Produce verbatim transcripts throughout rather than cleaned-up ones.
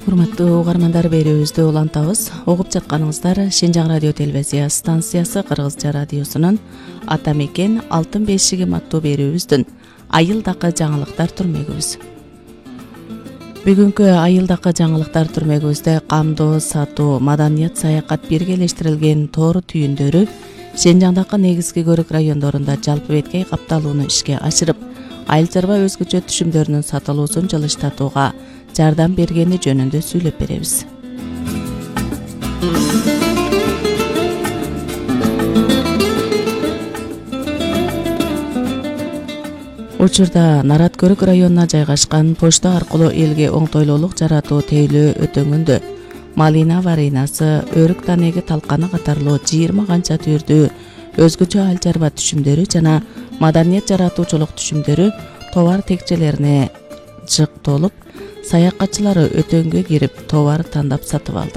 Урматтуу угармандар, берүүбүздү улантабыз. Угуп жатканыңыздар Шинжаң радио телевизия станциясы Кыргызча радиосунун Ата мекен алтын бешигим аттуу берүүбүздүн айылдакы жаңылыктар түрмөгүбүз. Бүгүнкү айылдакы жаңылыктар түрмөгүбүздө камдоо, сатуу, маданият, саякат биргелештирилген тоор түйүндөрү Шинжаңдагы негизги көрүк райондорунда жалпы беткей капталууну ишке ашырып, айыл чарба өзгөчө түшүмдөрүнүн сатылуусун жылыштатууга жардам бергени жөнүндө сүйлөп беребиз. Учурда Нарат көрүк районуна жайгашкан почта аркылуу элге оңтойлуулук жаратуу тейлөө өтөңүндө малина варинасы, өрүк танеги талканы катарлуу жыйырма канча түрдүү өзгөчө айыл чарба түшүмдөрү жана маданият жаратуучулук түшүмдөрү товар текчелерине жыктолуп, саякатчылары өтөнгө кирип товар тандап сатып алды.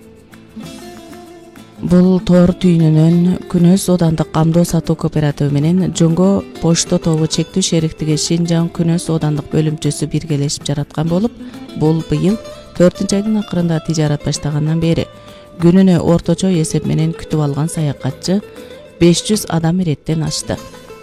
Бул тоор түйүнүнөн Күнөз оодандык камдоо сатуу кооперативи менен Жоңго почта тобу чектүү шериктиги Шинжаң Күнөз оодандык бөлүмчөсү биргелешип жараткан болуп, бул быйыл төртүнчү айдын акырында тижарат баштагандан бери күнүнө орточо эсеп менен күтүп алган саякатчы беш жүз адам иреттен ашты.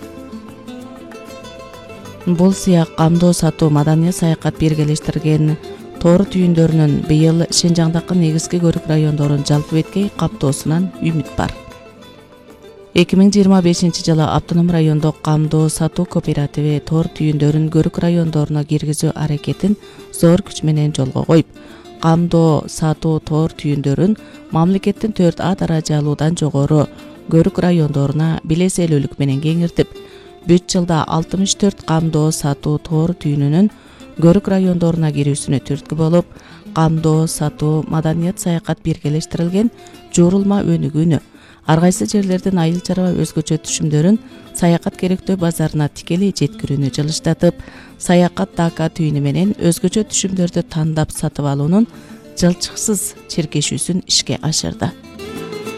Бул сыяк камдоо сатуу маданият саякат биргелештирген тоор түйүндөрүнүн быйыл Шинжаңдагы негизги көрүк райондорун жалпы беткей каптоосунан үмүт бар. эки миң жыйырма бешинчи жылы автоном райондук камдоо сатуу кооперативи тоор түйүндөрүн көрүк райондоруна киргизүү аракетин зор күч менен жолго коюп, камдоо сатуу тоор түйүндөрүн мамлекеттин төрт А даражалуудан жогору көрүк райондоруна билеселүүлүк менен кеңиртип, бүт жылда алтымыш төрт камдоо сатуу тоор түйүнүнүн көрүк райондоруна кирүүсүнө түрткү болуп, камдоо сатуу маданият саякат биргелештирилген жуурулма өнүгүүнү, ар кайсы жерлердин айыл чарба өзгөчө түшүмдөрүн саякат керектөө базарына тикелей жеткирүүнү жылыштатып, саякат дака түйүнү менен өзгөчө түшүмдөрдү тандап сатып алуунун жылчыксыз чиркешүүсүн ишке ашырды.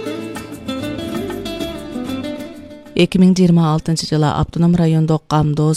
эки миң жыйырма алтынчы жылы автоном райондук камдоо